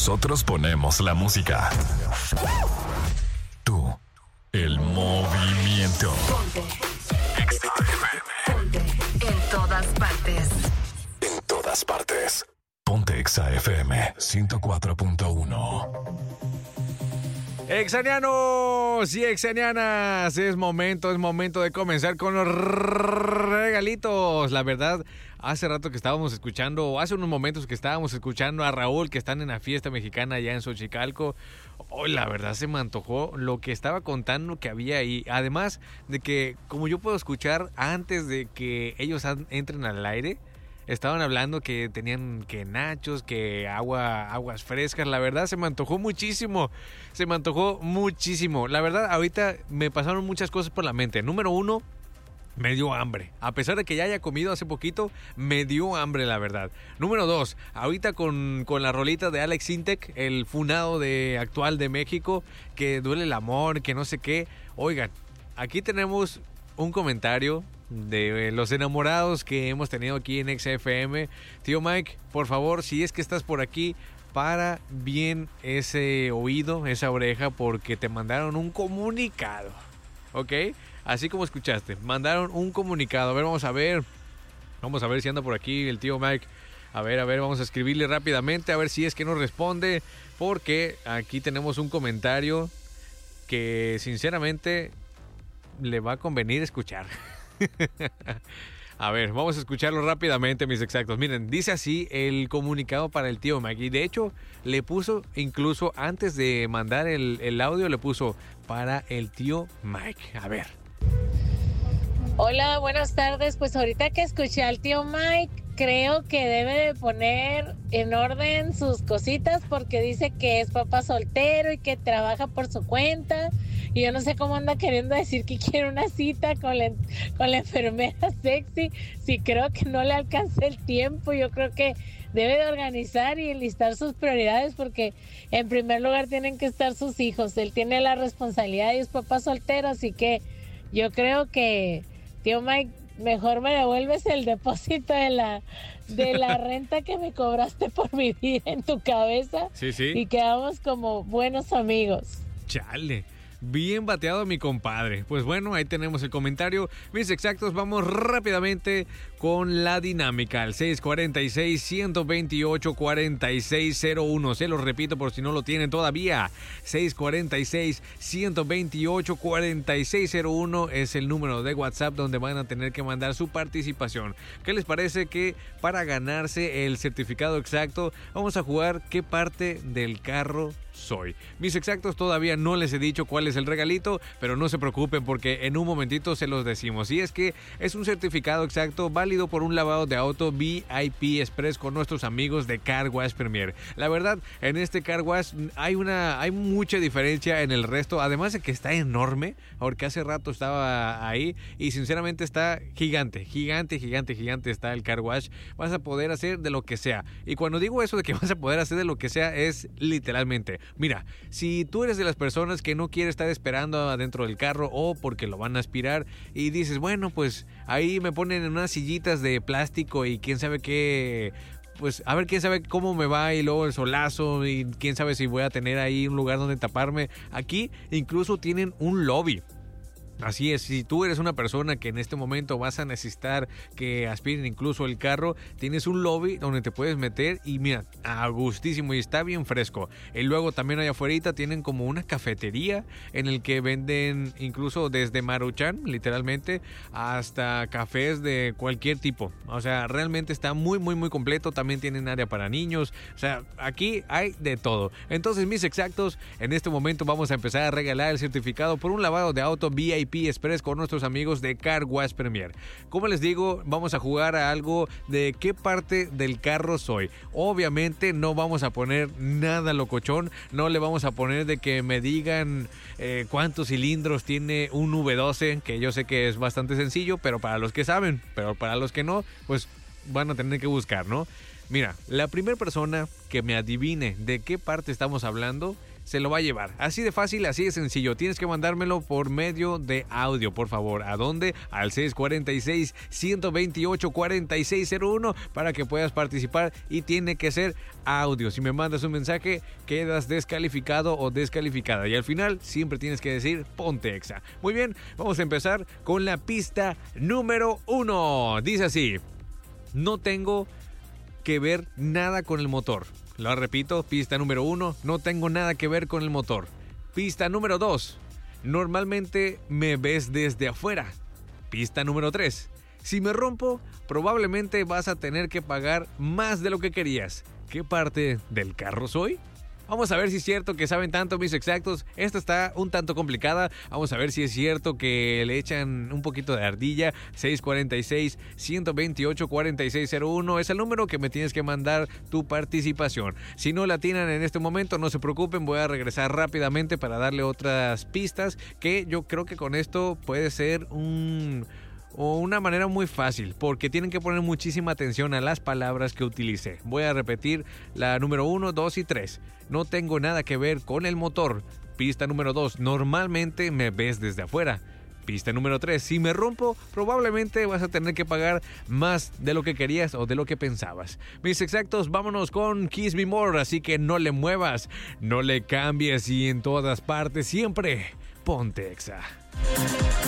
Nosotros ponemos la música. Tú, el movimiento. Ponte. Exa FM. Ponte. En todas partes. En todas partes. Ponte Exa FM 104.1. Exanianos y exanianas, es momento de comenzar con los regalitos. La verdad, hace rato que estábamos escuchando, hace unos momentos que estábamos escuchando a Raúl, que están en la fiesta mexicana allá en Xochicalco. Hoy la verdad se me antojó lo que estaba contando que había ahí. Además de que, como yo puedo escuchar antes de que ellos entren al aire, estaban hablando que tenían que nachos, que aguas frescas. La verdad se me antojó muchísimo. La verdad, ahorita me pasaron muchas cosas por la mente. Número uno, me dio hambre. A pesar de que ya haya comido hace poquito, me dio hambre, la verdad. Número 2, ahorita con la rolita de Alex Sintek, el funado actual de México, que duele el amor, que no sé qué. Oigan, aquí tenemos un comentario de los enamorados que hemos tenido aquí en XFM. Tío Mike, por favor, si es que estás por aquí, para bien ese oído, esa oreja, porque te mandaron un comunicado, ¿ok? Así como escuchaste, mandaron un comunicado. A ver, vamos a ver si anda por aquí el tío Mike. A ver, vamos a escribirle rápidamente, a ver si es que nos responde, porque aquí tenemos un comentario que sinceramente le va a convenir escuchar. A ver, vamos a escucharlo rápidamente, mis exactos. Miren, dice así el comunicado para el tío Mike. Y de hecho, le puso, incluso antes de mandar el audio, le puso para el tío Mike. A ver. Hola, buenas tardes. Pues ahorita que escuché al tío Mike, creo que debe de poner en orden sus cositas, porque dice que es papá soltero y que trabaja por su cuenta. Y yo no sé cómo anda queriendo decir que quiere una cita con la enfermera sexy, si creo que no le alcanza el tiempo. Yo creo que debe de organizar y enlistar sus prioridades, porque en primer lugar tienen que estar sus hijos. Él tiene la responsabilidad y es papá soltero, así que yo creo que, tío Mike, mejor me devuelves el depósito de la renta que me cobraste por vivir en tu cabeza. Sí. Y quedamos como buenos amigos. Chale. Bien bateado, mi compadre. Pues bueno, ahí tenemos el comentario. Mis exactos, vamos rápidamente con la dinámica. Al 646-128-4601. Se los repito por si no lo tienen todavía. 646-128-4601 es el número de WhatsApp donde van a tener que mandar su participación. ¿Qué les parece que para ganarse el certificado exacto vamos a jugar qué parte del carro soy? Mis exactos, todavía no les he dicho cuál es el regalito, pero no se preocupen porque en un momentito se los decimos. Y es que es un certificado exacto válido por un lavado de auto VIP Express con nuestros amigos de Car Wash Premier. La verdad, en este Car Wash hay mucha diferencia en el resto, además de que está enorme, porque hace rato estaba ahí y sinceramente está gigante está el Car Wash. Vas a poder hacer de lo que sea. Y cuando digo eso de que vas a poder hacer de lo que sea, es literalmente. Mira, si tú eres de las personas que no quiere estar esperando adentro del carro o porque lo van a aspirar y dices, bueno, pues ahí me ponen en unas sillitas de plástico y quién sabe qué, pues a ver quién sabe cómo me va y luego el solazo y quién sabe si voy a tener ahí un lugar donde taparme. Aquí incluso tienen un lobby. Así es, si tú eres una persona que en este momento vas a necesitar que aspiren incluso el carro, tienes un lobby donde te puedes meter y mira, a gustísimo y está bien fresco. Y luego también allá afuera tienen como una cafetería en el que venden incluso desde Maruchan, literalmente, hasta cafés de cualquier tipo. O sea, realmente está muy completo. También tienen área para niños. O sea, aquí hay de todo. Entonces, mis exactos, en este momento vamos a empezar a regalar el certificado por un lavado de auto VIP Express con nuestros amigos de Car Wash Premier. Como les digo, vamos a jugar a algo de qué parte del carro soy. Obviamente no vamos a poner nada locochón, no le vamos a poner de que me digan cuántos cilindros tiene un V12, que yo sé que es bastante sencillo, pero para los que saben, pero para los que no, pues van a tener que buscar, ¿no? Mira, la primera persona que me adivine de qué parte estamos hablando, se lo va a llevar. Así de fácil, así de sencillo. Tienes que mandármelo por medio de audio, por favor. ¿A dónde? Al 646-128-4601 para que puedas participar, y tiene que ser audio. Si me mandas un mensaje, quedas descalificado o descalificada. Y al final siempre tienes que decir Ponte Exa. Muy bien, vamos a empezar con la pista número 1. Dice así: no tengo que ver nada con el motor. Lo repito, pista número 1, no tengo nada que ver con el motor. Pista número 2, normalmente me ves desde afuera. Pista número 3, si me rompo, probablemente vas a tener que pagar más de lo que querías. ¿Qué parte del carro soy? Vamos a ver si es cierto que saben tanto mis exactos. Esta está un tanto complicada. Vamos a ver si es cierto que le echan un poquito de ardilla. 646-128-4601 es el número que me tienes que mandar tu participación. Si no la tienen en este momento, no se preocupen. Voy a regresar rápidamente para darle otras pistas, que yo creo que con esto puede ser una manera muy fácil, porque tienen que poner muchísima atención a las palabras que utilicé. Voy a repetir la número 1, 2 y 3. No tengo nada que ver con el motor. Pista número 2, normalmente me ves desde afuera. Pista número 3, si me rompo, probablemente vas a tener que pagar más de lo que querías o de lo que pensabas. Mis exactos, vámonos con Kiss Me More, así que no le muevas, no le cambies, y en todas partes siempre Ponte Exa.